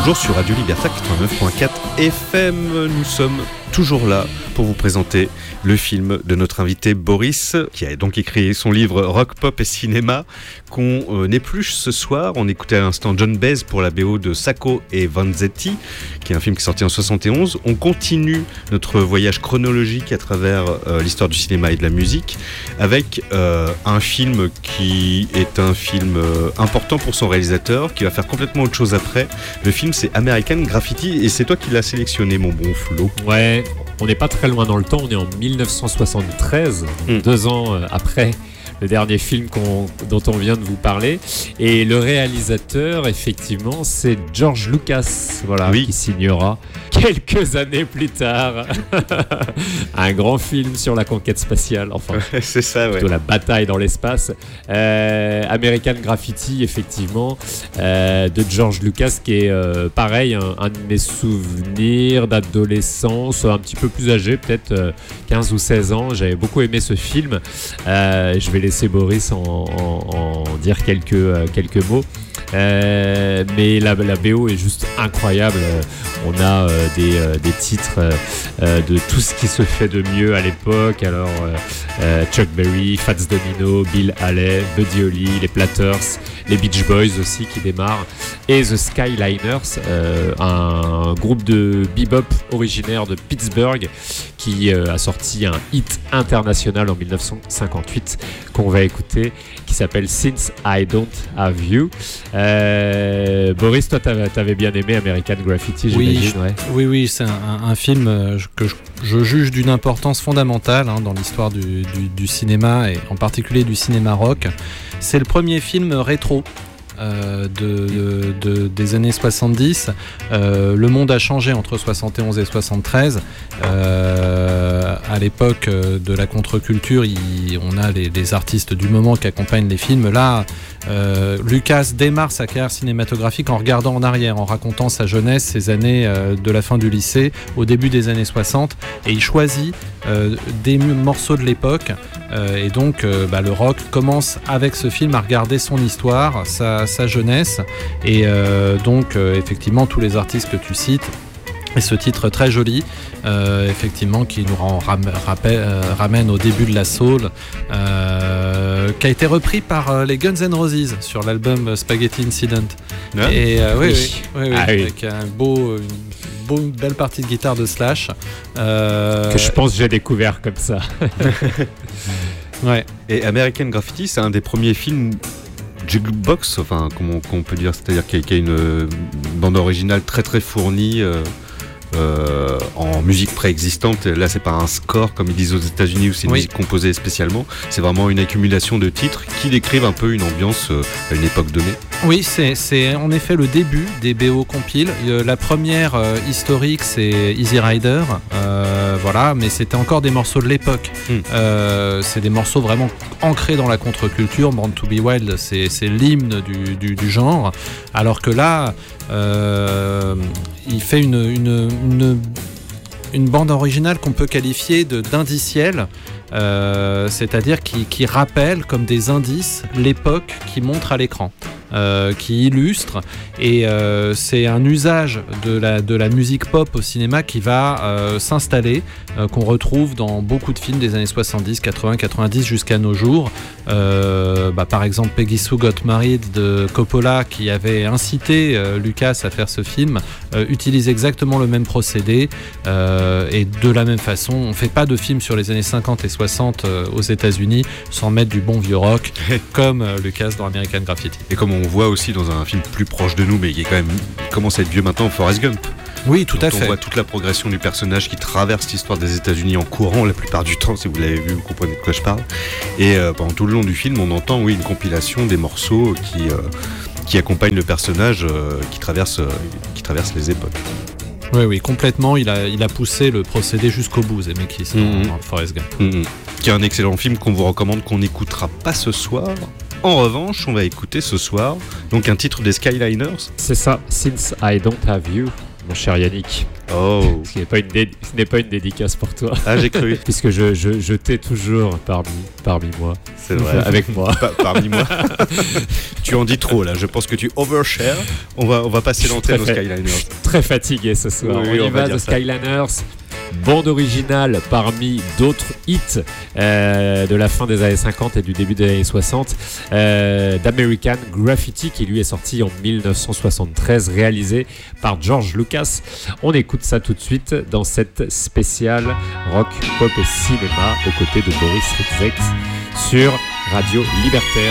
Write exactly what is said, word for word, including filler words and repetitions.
toujours sur Radio Libertac quatre-vingt-neuf point quatre F M. Nous sommes toujours là pour vous présenter le film de notre invité Boris, qui a donc écrit son livre Rock, Pop et Cinéma, qu'on euh, épluche ce soir. On écoutait à l'instant John Baez pour la B O de Sacco et Vanzetti, qui est un film qui est sorti en soixante et onze. On continue notre voyage chronologique à travers euh, l'histoire du cinéma et de la musique, avec euh, un film qui est un film euh, important pour son réalisateur, qui va faire complètement autre chose après. Le film, c'est American Graffiti, et c'est toi qui l'as sélectionné, mon bon Flo. Ouais, on n'est pas très loin dans le temps, on est en dix-neuf cent soixante-treize, mm. deux ans après le dernier film qu'on, dont on vient de vous parler. Et le réalisateur, effectivement, c'est George Lucas, voilà, oui. qui signera quelques années plus tard un grand film sur la conquête spatiale, enfin, c'est ça, plutôt ouais. la bataille dans l'espace. Euh, American Graffiti, effectivement, euh, de George Lucas, qui est euh, pareil, un, un de mes souvenirs d'adolescence, un petit peu plus âgé, peut-être euh, quinze ou seize ans. J'avais beaucoup aimé ce film. Euh, je vais laisser Boris en, en, en dire quelques, euh, quelques mots. Euh, mais la, la B O est juste incroyable. On a euh, des, euh, des titres euh, de tout ce qui se fait de mieux à l'époque. Alors euh, euh, Chuck Berry, Fats Domino, Bill Haley, Buddy Holly, les Platters, les Beach Boys aussi qui démarrent, et The Skyliners, euh, un groupe de bebop originaire de Pittsburgh qui euh, a sorti un hit international en dix-neuf cent cinquante-huit qu'on va écouter, qui s'appelle Since I Don't Have You. Euh, Boris, toi t'avais, t'avais bien aimé American Graffiti, j'imagine. Oui, ouais. oui, oui, c'est un, un film que je, je juge d'une importance fondamentale hein, dans l'histoire du, du, du cinéma, et en particulier du cinéma rock. C'est le premier film rétro Euh, de, de, de, des années soixante-dix. Euh, le monde a changé entre soixante et onze et soixante-treize. Euh, à l'époque de la contre-culture, il, on a les, les artistes du moment qui accompagnent les films. Là, euh, Lucas démarre sa carrière cinématographique en regardant en arrière, en racontant sa jeunesse, ses années euh, de la fin du lycée au début des années soixante, et il choisit euh, des morceaux de l'époque. Euh, et donc, euh, bah, le rock commence avec ce film à regarder son histoire, sa, sa jeunesse, et euh, donc, euh, effectivement, tous les artistes que tu cites. Et ce titre très joli, euh, effectivement, qui nous rend, ram, rappel, euh, ramène au début de la soul, euh, qui a été repris par euh, les Guns N' Roses sur l'album Spaghetti Incident. Ah, et euh, oui, oui. oui, oui, oui, ah, oui. avec un beau, une, beau, une belle partie de guitare de Slash. Euh, Que je pense que j'ai découvert comme ça. ouais. Et American Graffiti, c'est un des premiers films jukebox, enfin, comment on peut dire, c'est-à-dire qu'il y a une bande originale très très fournie. Euh... Euh, en musique préexistante. Là, c'est pas un score comme ils disent aux États-Unis, où c'est une oui. musique composée spécialement. C'est vraiment une accumulation de titres qui décrivent un peu une ambiance euh, à une époque donnée. Oui, c'est, c'est en effet le début des B O compiles. Euh, la première euh, historique, c'est Easy Rider, euh, voilà, mais c'était encore des morceaux de l'époque. Mm. Euh, c'est des morceaux vraiment ancrés dans la contre-culture. Born to be Wild, c'est, c'est l'hymne du, du, du genre, alors que là, euh, il fait une, une, une, une bande originale qu'on peut qualifier de, d'indicielle. Euh, c'est-à-dire qui, qui rappelle comme des indices l'époque qui montre à l'écran, euh, qui illustre, et euh, c'est un usage de la, de la musique pop au cinéma qui va euh, s'installer, euh, qu'on retrouve dans beaucoup de films des années soixante-dix, quatre-vingts, quatre-vingt-dix jusqu'à nos jours. Euh, bah, par exemple, Peggy Sue Got Married de Coppola, qui avait incité euh, Lucas à faire ce film, euh, utilise exactement le même procédé, euh, et de la même façon, on ne fait pas de film sur les années cinquante et soixante aux États-Unis sans mettre du bon vieux rock comme Lucas dans American Graffiti. Et comme on voit aussi dans un film plus proche de nous, mais qui est quand même qui commence à être vieux maintenant, Forrest Gump. Oui, tout dont à fait. On voit toute la progression du personnage qui traverse l'histoire des États-Unis en courant la plupart du temps. Si vous l'avez vu, vous comprenez de quoi je parle. Et euh, pendant tout le long du film, on entend oui une compilation des morceaux qui euh, qui accompagnent le personnage euh, qui traverse euh, qui traverse les époques. Oui, oui, complètement. Il a, il a poussé le procédé jusqu'au bout, Zemeckis, mm-hmm. dans Forrest Gump. Mm-hmm. Qui est un excellent film qu'on vous recommande, qu'on n'écoutera pas ce soir. En revanche, on va écouter ce soir donc un titre des Skyliners. C'est ça, Since I Don't Have You, mon cher Yannick. Oh. Ce n'est pas une dé- ce n'est pas une dédicace pour toi. Ah, j'ai cru. Puisque je, je, je t'ai toujours parmi, parmi moi. C'est vrai. Avec moi. Pa- parmi moi. Tu en dis trop là. Je pense que tu overshare. On va, on va passer l'entrée aux Skyliners. Très fatigué ce soir. Oui, on y on va va, dire The ça. Skyliners. Bande originale parmi d'autres hits euh, de la fin des années cinquante et du début des années soixante euh, d'American Graffiti, qui lui est sorti en dix-neuf cent soixante-treize, réalisé par George Lucas. On écoute ça tout de suite dans cette spéciale rock, pop et cinéma aux côtés de Boris Rizek sur Radio Libertaire